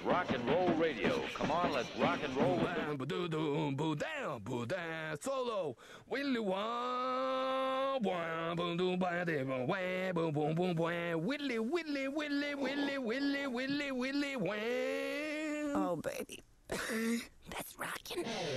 rock and roll radio. Come on, let's rock and roll. Solo. Willy one, boom, boom, boom, boom, boom, boom, Willy, Willy, Willy, Willy, Willy, Willy, Willy, wham. Oh, baby. That's rockin'.